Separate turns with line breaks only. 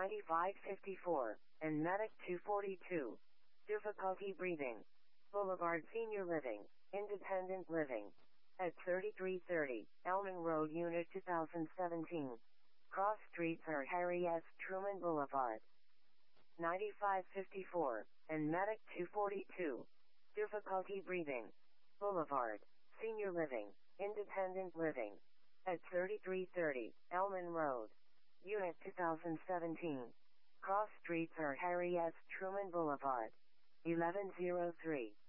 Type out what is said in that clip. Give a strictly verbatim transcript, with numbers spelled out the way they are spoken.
ninety-five fifty-four, and Medic two forty-two. Difficulty breathing. Boulevard Senior Living, Independent Living. At thirty-three thirty, Elman Road, Unit two thousand seventeen. Cross streets are Harry S. Truman Boulevard. ninety-five fifty-four, and Medic two forty-two. Difficulty breathing. Boulevard, Senior Living, Independent Living. At thirty-three thirty, Elman Road. Unit two thousand seventeen. Cross streets are Harry S. Truman Boulevard. eleven oh three.